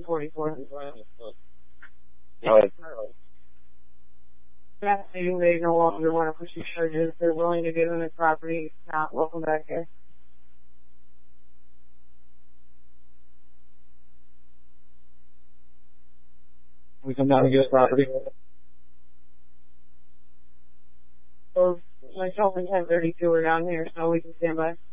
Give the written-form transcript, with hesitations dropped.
44. Alright. Maybe they no longer want to pursue charges. They're willing to give them the property. Not welcome back here. We come down and get property. So myself and 1032 are down here, so we can stand by.